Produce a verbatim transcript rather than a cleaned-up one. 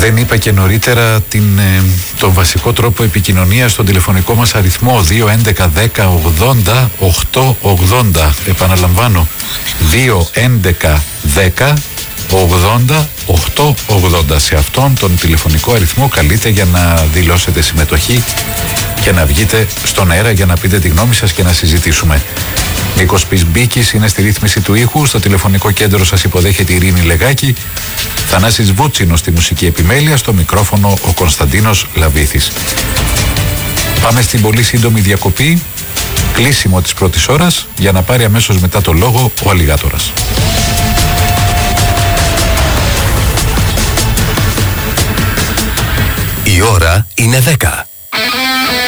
Δεν είπα και νωρίτερα την, ε, τον βασικό τρόπο επικοινωνίας στον τηλεφωνικό μας αριθμό δύο έντεκα δέκα ογδόντα οκτακόσια ογδόντα. Επαναλαμβάνω, δύο έντεκα δέκα ογδόντα οκτακόσια ογδόντα. Σε αυτόν τον τηλεφωνικό αριθμό καλείτε για να δηλώσετε συμμετοχή και να βγείτε στον αέρα για να πείτε τη γνώμη σας και να συζητήσουμε. Νίκος Πισμπίκης είναι στη ρύθμιση του ήχου. Στο τηλεφωνικό κέντρο σας υποδέχεται η Ειρήνη Λεγάκη. Θανάσης Βούτσινος στη μουσική επιμέλεια. Στο μικρόφωνο ο Κωνσταντίνος Λαβήθης. Πάμε στην πολύ σύντομη διακοπή, κλείσιμο της πρώτης ώρας, για να πάρει αμέσως μετά το λόγο ο Αλιγάτορας. Η ώρα είναι δέκα.